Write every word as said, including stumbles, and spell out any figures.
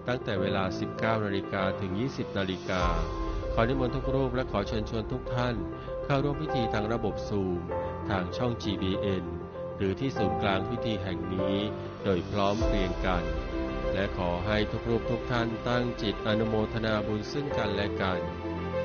ตั้งแต่เวลา สิบเก้านาฬิกา ถึง ยี่สิบนาฬิกา ขอนิมนต์ทุกรูปและขอเชิญชวนทุกท่านเข้าร่วมพิธีทางระบบซูมทางช่อง จี บี เอ็น หรือที่ศูนย์กลางพิธีแห่งนี้โดยพร้อมเพรียงกันและขอให้ทุกรูปทุกท่านตั้งจิตอนุโมทนาบุญซึ่งกันและกัน